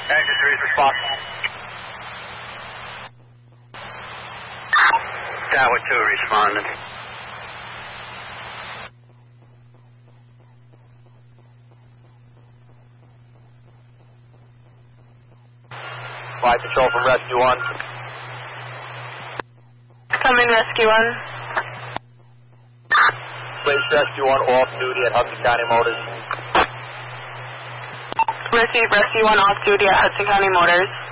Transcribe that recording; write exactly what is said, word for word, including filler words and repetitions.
Engine three response. Tower two responded. Flight control from Rescue one. Come in, Rescue one. Place Rescue one off duty at Hudson County Motors. Receive Rescue one off duty at Hudson County Motors.